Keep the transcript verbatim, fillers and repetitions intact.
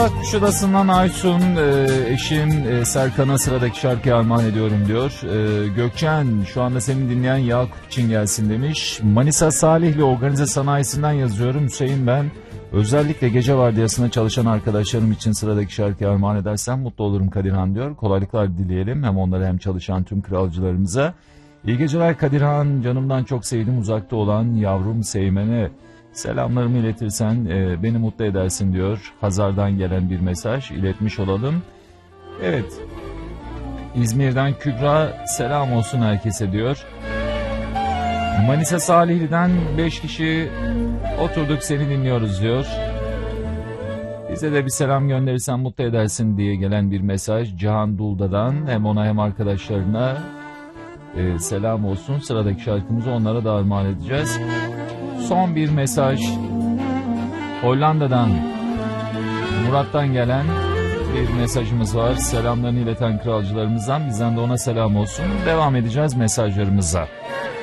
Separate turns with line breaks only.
Kuşadası'ndan Aysun, e, eşim e, Serkan'a sıradaki şarkıyı armağan ediyorum diyor. E, Gökçen, şu anda seni dinleyen Yakup için gelsin demiş. Manisa Salihli Organize Sanayisi'nden yazıyorum. Hüseyin ben. Özellikle gece vardiyasında çalışan arkadaşlarım için sıradaki şarkıyı armağan edersem mutlu olurum Kadirhan diyor. Kolaylıklar dileyelim hem onlara hem çalışan tüm kralcılarımıza. İyi geceler Kadirhan, canımdan çok sevdiğim uzakta olan yavrum Seymen'e selamlarımı iletirsen e, beni mutlu edersin diyor. Hazar'dan gelen bir mesaj iletmiş olalım. Evet, İzmir'den Kübra selam olsun herkese diyor. Manisa Salihli'den beş kişi oturduk seni dinliyoruz diyor. Bize de bir selam gönderirsen mutlu edersin diye gelen bir mesaj Cihan Dulda'dan, hem ona hem arkadaşlarına e, selam olsun. Sıradaki şarkımızı onlara da armağan edeceğiz. Son bir mesaj Hollanda'dan Murat'tan gelen bir mesajımız var. Selamlarını ileten kralcılarımızdan, bizden de ona selam olsun. Devam edeceğiz mesajlarımıza.